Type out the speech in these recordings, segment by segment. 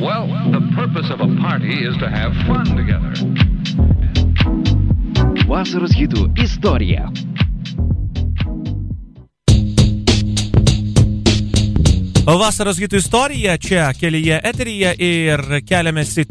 Well, the purpose of a party is to have fun together. Vasaros hitų istorija. Vasaros hitų istorija čia kelyje eteryje ir keliamės į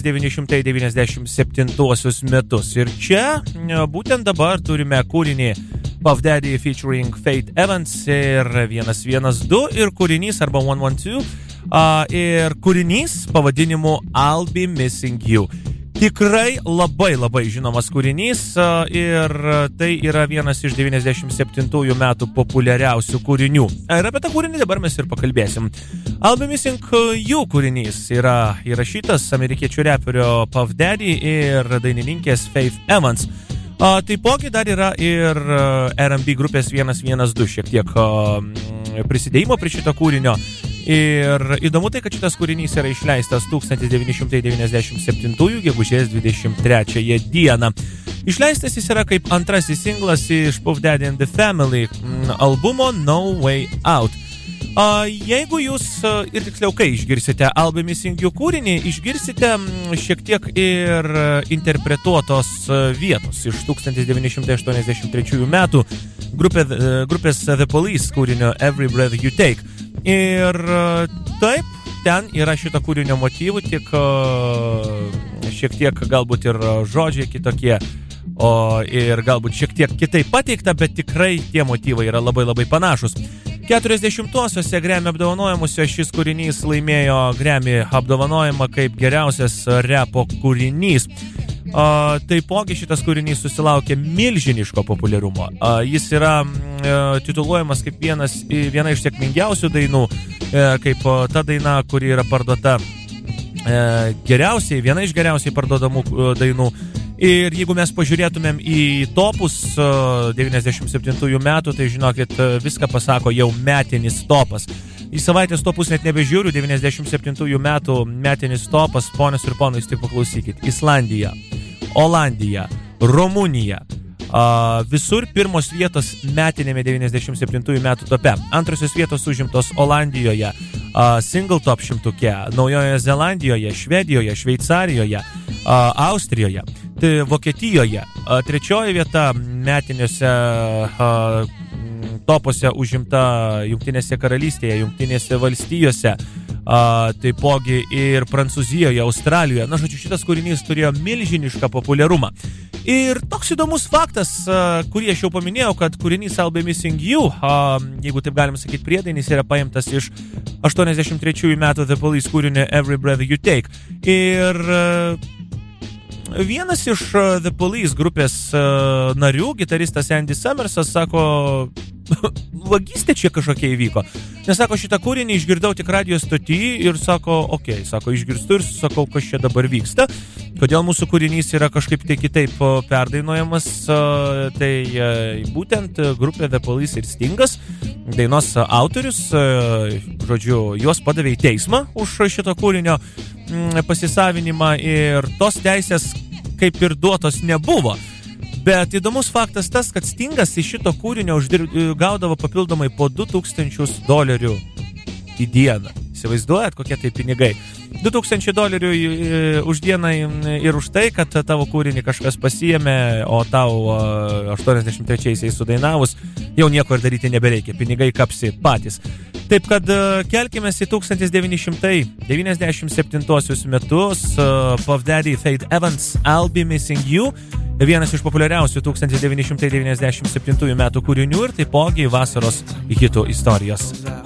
1997 metus. Ir čia būtent dabar turime kūrinį Puff Daddy featuring Faith Evans ir 112 ir kūrinys arba 112 ir kūrinys pavadinimu I'll Be Missing You. Tikrai labai žinomas kūrinys ir tai yra vienas iš 97 metų populiariausių kūrinių. Ir apie tą kūrinį dabar mes ir pakalbėsim. I'll Be Missing You kūrinys yra įrašytas amerikiečių reperio Puff Daddy ir dainininkės Faith Evans. Taipogi dar yra ir R&B grupės 112 šiek tiek prisidėjimo prie šito kūrinio. Ir įdomu tai, kad šitas kūrinys yra išleistas 1997 gegužės 23 dieną. Išleistas jis yra kaip antrasis singlas iš Puff Daddy and the Family albumo No Way Out. Jeigu jūs, ir tiksliau kai išgirsite I'll Be Missing You kūrinį, išgirsite šiek tiek ir interpretuotos vietos iš 1983 metų grupės The Police kūrinio Every Breath You Take. Ir taip, ten yra šito kūrinio motyvų, tik šiek tiek galbūt ir žodžiai kitokie, ir galbūt šiek tiek kitaip pateikta, bet tikrai tie motyvai yra labai panašus. 40-osiuose Grammy apdovanojimuose šis kūrinys laimėjo Grammy apdovanojimą kaip geriausias repo kūrinys. Taipogi šitas kūrinys susilaukė milžiniško populiarumo. Jis yra tituluojamas kaip viena iš sėkmingiausių dainų, kaip ta daina, kuri yra parduota viena iš geriausiai parduodamų dainų. Ir jeigu mes pažiūrėtumėm į topus 97 metų, tai žinokit, viską pasako jau metinis topas. Į savaitės topus net nebežiūriu, 97 metų metinis topas, ponios ir ponai, tik paklausykit. Islandija, Olandija, Rumunija. Visur pirmos vietos metinėme 97 metų tope. Antrosios vietos užimtos Olandijoje, Single Top 100, Naujojoje Zelandijoje, Švedijoje, Šveicarijoje, Austrijoje, Vokietijoje. Trečioji vieta metiniuose topuose užimta Jungtinėse karalystėje, Jungtinėse valstijose, taipogi ir Prancūzijoje, Australijoje. Na, žodžiu, šitas kūrinys turėjo milžinišką populiarumą. Ir toks įdomus faktas, kurį aš jau paminėjau, kad kūrinys I'll Be Missing You, jeigu taip galim sakyti, priedainis yra paimtas iš 83 metų The Police kūrinio Every Breath You Take. Ir vienas iš The Police grupės narių, gitaristas Andy Summersas, sako, vagystė čia kažkokia įvyko. Nes sako, šitą kūrinį išgirdau tik radijo stoty ir sako, išgirstu ir sakau, kas čia dabar vyksta. Kodėl mūsų kūrinys yra kažkaip tai kitaip perdainuojamas, tai būtent grupė The Police ir Stingas, dainos autorius, žodžiu, juos padavė į teismą už šito kūrinio pasisavinimą ir tos teisės kaip ir duotos nebuvo. Bet įdomus faktas tas, kad Stingas iš šito kūrinio gaudavo papildomai po $2000 į dieną. Įsivaizduojat, kokie tai pinigai? $2000 už dieną ir už tai, kad tavo kūrinį kažkas pasiėmė, o tau 83-aisiais sudainavus, jau nieko ir daryti nebereikia, pinigai kapsi patys. Taip kad kelkimės į 1997 metus, Puff Daddy, Faith Evans, I'll Be Missing You, vienas iš populiariausių 1997 metų kūrinių ir taipogi vasaros hitų istorijos.